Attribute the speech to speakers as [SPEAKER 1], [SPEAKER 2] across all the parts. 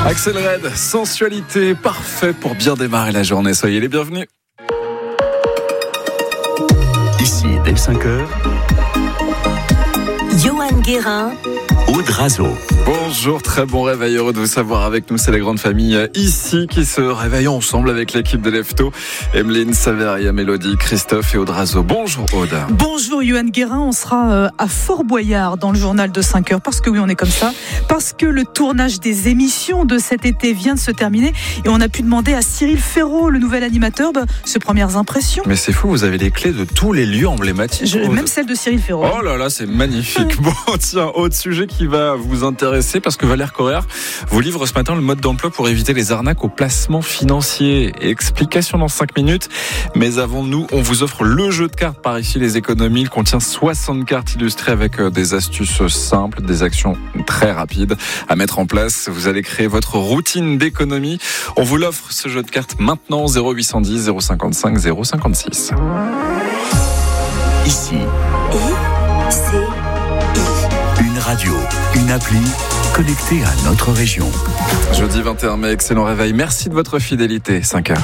[SPEAKER 1] Axel Red, sensualité, parfait pour bien démarrer la journée. Soyez les bienvenus.
[SPEAKER 2] Ici, dès 5h,
[SPEAKER 3] Johan Guérin,
[SPEAKER 2] Aude Razo.
[SPEAKER 1] Bonjour, très bon réveil, heureux de vous savoir avec nous. C'est la grande famille ici qui se réveille ensemble avec l'équipe de Lefto. Emeline, Saveria, Mélodie, Christophe et Aude Razo. Bonjour Aude.
[SPEAKER 4] Bonjour Johan Guérin, on sera à Fort-Boyard dans le journal de 5h parce que oui, on est comme ça, parce que le tournage des émissions de cet été vient de se terminer et on a pu demander à Cyril Ferraud, le nouvel animateur, ses premières impressions.
[SPEAKER 1] Mais c'est fou, vous avez les clés de tous les lieux emblématiques.
[SPEAKER 4] Même celle de Cyril Ferraud.
[SPEAKER 1] Oh là là, c'est magnifique. Bon, tiens, autre sujet qui va vous intéresser parce que Valère Correa vous livre ce matin le mode d'emploi pour éviter les arnaques au placement financier. Explication dans 5 minutes. Mais avant nous, on vous offre le jeu de cartes par ici, les économies. Il contient 60 cartes illustrées avec des astuces simples, des actions très rapides à mettre en place. Vous allez créer votre routine d'économie. On vous l'offre ce jeu de cartes maintenant. 0810 055 056.
[SPEAKER 2] Ici, une radio, une appli connectée à notre région.
[SPEAKER 1] Jeudi 21 mai, excellent réveil. Merci de votre fidélité. 5h.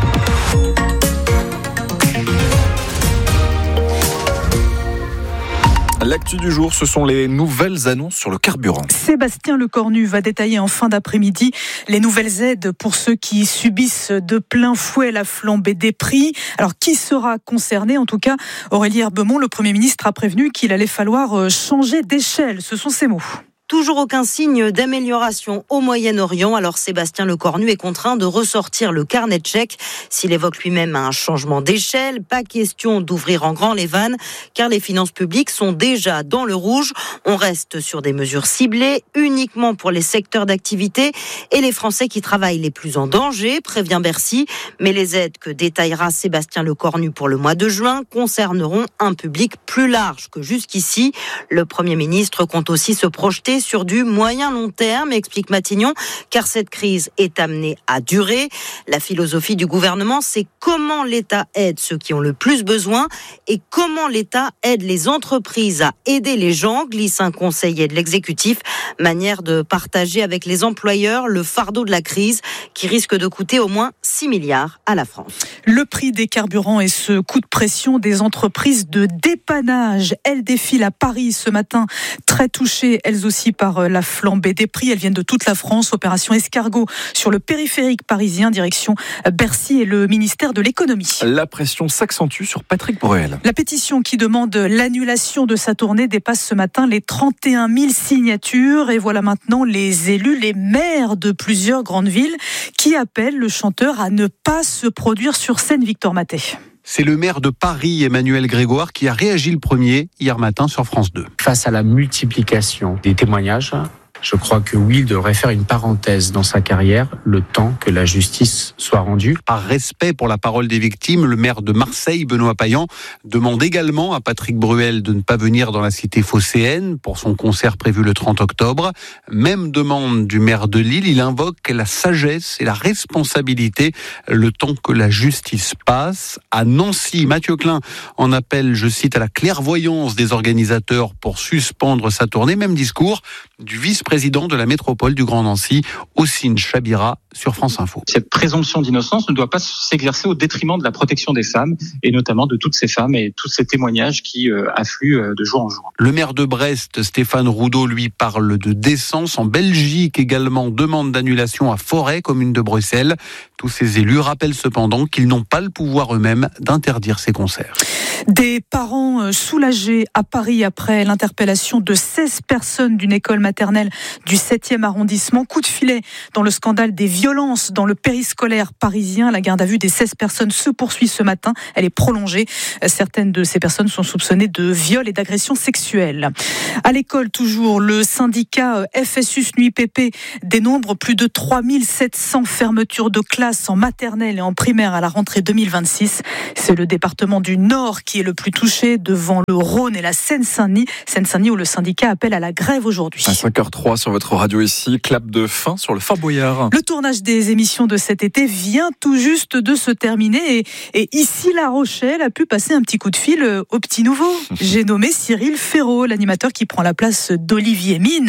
[SPEAKER 1] L'actu du jour, ce sont les nouvelles annonces sur le carburant.
[SPEAKER 4] Sébastien Lecornu va détailler en fin d'après-midi les nouvelles aides pour ceux qui subissent de plein fouet la flambée des prix. Alors, qui sera concerné ? En tout cas, Aurélie Herbemont, le Premier ministre, a prévenu qu'il allait falloir changer d'échelle. Ce sont ses mots.
[SPEAKER 3] Toujours aucun signe d'amélioration au Moyen-Orient, alors Sébastien Lecornu est contraint de ressortir le carnet de chèques. S'il évoque lui-même un changement d'échelle, pas question d'ouvrir en grand les vannes, car les finances publiques sont déjà dans le rouge. On reste sur des mesures ciblées, uniquement pour les secteurs d'activité et les Français qui travaillent les plus en danger, prévient Bercy. Mais les aides que détaillera Sébastien Lecornu pour le mois de juin concerneront un public plus large que jusqu'ici. Le Premier ministre compte aussi se projeter sur du moyen-long terme, explique Matignon, car cette crise est amenée à durer. La philosophie du gouvernement, c'est comment l'État aide ceux qui ont le plus besoin et comment l'État aide les entreprises à aider les gens, glisse un conseiller de l'exécutif. Manière de partager avec les employeurs le fardeau de la crise qui risque de coûter au moins 6 milliards à la France.
[SPEAKER 4] Le prix des carburants et ce coup de pression des entreprises de dépannage. Elles défilent à Paris ce matin, très touchées, elles aussi, par la flambée des prix. Elles viennent de toute la France. Opération escargot sur le périphérique parisien, direction Bercy et le ministère de l'économie.
[SPEAKER 1] La pression s'accentue sur Patrick Bruel.
[SPEAKER 4] La pétition qui demande l'annulation de sa tournée dépasse ce matin les 31 000 signatures. Et voilà maintenant les élus, les maires de plusieurs grandes villes qui appellent le chanteur à ne pas se produire sur scène. Victor Maté.
[SPEAKER 5] C'est le maire de Paris, Emmanuel Grégoire, qui a réagi le premier hier matin sur France 2.
[SPEAKER 6] Face à la multiplication des témoignages, je crois que Will devrait faire une parenthèse dans sa carrière, le temps que la justice soit rendue.
[SPEAKER 5] Par respect pour la parole des victimes, le maire de Marseille, Benoît Payan, demande également à Patrick Bruel de ne pas venir dans la cité phocéenne pour son concert prévu le 30 octobre. Même demande du maire de Lille, il invoque la sagesse et la responsabilité, le temps que la justice passe. À Nancy, Mathieu Klein en appelle, je cite, à la clairvoyance des organisateurs pour suspendre sa tournée. Même discours du vice-président de la métropole du Grand Nancy, Ossine Chabira, sur France Info.
[SPEAKER 7] Cette présomption d'innocence ne doit pas s'exercer au détriment de la protection des femmes, et notamment de toutes ces femmes et tous ces témoignages qui affluent de jour en jour.
[SPEAKER 5] Le maire de Brest, Stéphane Roudot, lui parle de décence. En Belgique également, demande d'annulation à Forêt, commune de Bruxelles. Tous ces élus rappellent cependant qu'ils n'ont pas le pouvoir eux-mêmes d'interdire ces concerts.
[SPEAKER 4] Des parents soulagés à Paris après l'interpellation de 16 personnes d'une école maternelle du 7e arrondissement. Coup de filet dans le scandale des violences dans le périscolaire parisien. La garde à vue des 16 personnes se poursuit ce matin. Elle est prolongée. Certaines de ces personnes sont soupçonnées de viol et d'agression sexuelle. À l'école toujours, le syndicat FSUS Nuit PP dénombre plus de 3700 fermetures de classes en maternelle et en primaire à la rentrée 2026. C'est le département du Nord qui est le plus touché devant le Rhône et la Seine-Saint-Denis. Seine-Saint-Denis où le syndicat appelle à la grève aujourd'hui.
[SPEAKER 1] À 5h03 sur votre radio ici, clap de fin sur le Fort-Boyard.
[SPEAKER 4] Le tournage des émissions de cet été vient tout juste de se terminer et ici La Rochelle a pu passer un petit coup de fil au petit nouveau. J'ai nommé Cyril Ferraud, l'animateur qui prend la place d'Olivier Mine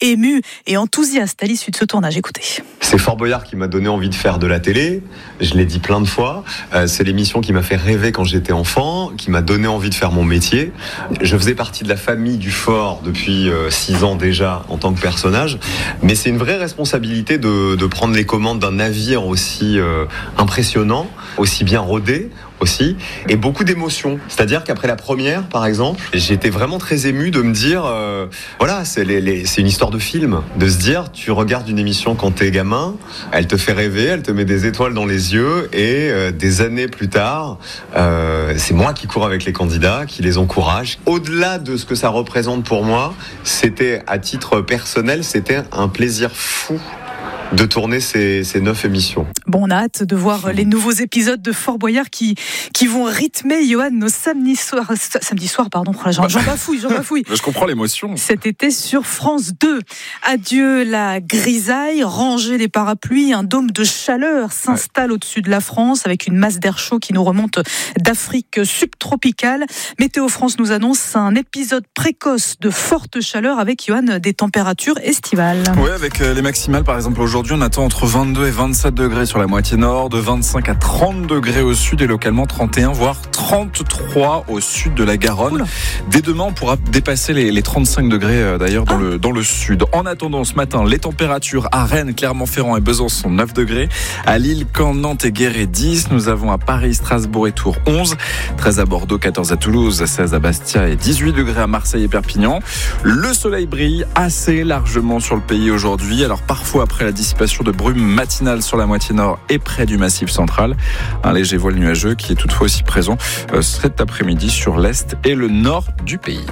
[SPEAKER 4] ému et enthousiaste à l'issue de ce tournage. Écoutez.
[SPEAKER 8] C'est Fort Boyard qui m'a donné envie de faire de la télé. Je l'ai dit plein de fois. C'est l'émission qui m'a fait rêver quand j'étais enfant, qui m'a donné envie de faire mon métier. Je faisais partie de la famille du Fort depuis 6 ans déjà en tant que personnage. Mais c'est une vraie responsabilité de prendre les commandes d'un navire aussi impressionnant, aussi bien rodé aussi, et beaucoup d'émotions. C'est-à-dire qu'après la première, par exemple, j'étais vraiment très ému de me dire, voilà, c'est une histoire de film, de se dire, tu regardes une émission quand t'es gamin, elle te fait rêver, elle te met des étoiles dans les yeux, et des années plus tard, c'est moi qui cours avec les candidats, qui les encourage. Au-delà de ce que ça représente pour moi, c'était, à titre personnel, c'était un plaisir fou de tourner ces 9 émissions.
[SPEAKER 4] Bon, on a hâte de voir les nouveaux épisodes de Fort Boyard qui vont rythmer, Johan, nos samedi soir, pardon. J'en bafouille.
[SPEAKER 1] Je comprends l'émotion.
[SPEAKER 4] Cet été sur France 2. Adieu la grisaille, rangez les parapluies, un dôme de chaleur s'installe au-dessus de la France avec une masse d'air chaud qui nous remonte d'Afrique subtropicale. Météo France nous annonce un épisode précoce de forte chaleur avec, Johan, des températures estivales.
[SPEAKER 1] Oui, avec les maximales, par exemple, aujourd'hui, on attend entre 22 et 27 degrés sur la moitié nord, de 25 à 30 degrés au sud et localement 31, voire 33 au sud de la Garonne. Oula. Dès demain, on pourra dépasser les 35 degrés d'ailleurs dans le sud. En attendant, ce matin, les températures à Rennes, Clermont-Ferrand et Besançon 9 degrés, à Lille, Caen, Nantes et Guéret 10. Nous avons à Paris, Strasbourg et Tours 11, 13 à Bordeaux, 14 à Toulouse, 16 à Bastia et 18 degrés à Marseille et Perpignan. Le soleil brille assez largement sur le pays aujourd'hui. Alors parfois après la dissipation de brume matinale sur la moitié nord et près du massif central. Un léger voile nuageux qui est toutefois aussi présent cet après-midi sur l'est et le nord du pays.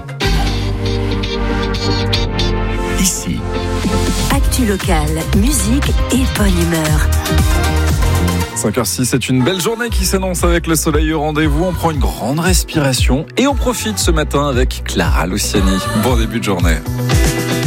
[SPEAKER 2] Ici.
[SPEAKER 9] Actu locale, musique et bonne humeur.
[SPEAKER 1] 5h06, c'est une belle journée qui s'annonce avec le soleil au rendez-vous. On prend une grande respiration et on profite ce matin avec Clara Luciani. Bon début de journée.